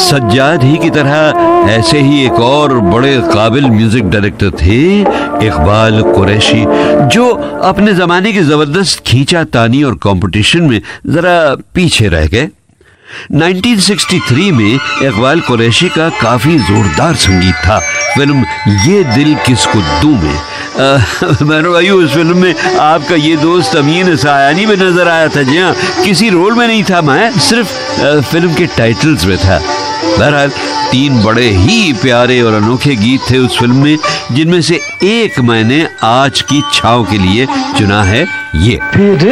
सज्जाद ही की तरह ऐसे ही एक और बड़े काबिल म्यूजिक डायरेक्टर थे इकबाल कुरैशी, जो अपने जमाने की जबरदस्त खींचातानी और कंपटीशन में जरा पीछे रह गए। 1963 में इकबाल कुरैशी का काफी जोरदार संगीत था फिल्म ये दिल किसको दूं में। मेरे भाई, उस फिल्म में आपका ये दोस्त अमीन सायानी में नजर आया था। जी हाँ, किसी रोल में नहीं था, मैं सिर्फ फिल्म के टाइटल्स में था। बहरहाल 3 बड़े ही प्यारे और अनोखे गीत थे उस फिल्म में, जिनमें से एक मैंने आज की छाँव के लिए चुना है ये।